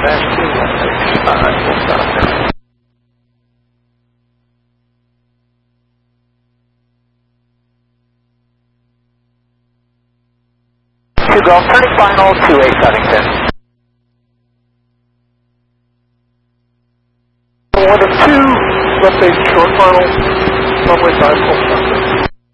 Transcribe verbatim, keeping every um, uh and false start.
dash two one six. Alright, we'll stop there. Two Golf, turning final, two eight Covington. One of two, let's say short final, runway five, full stop.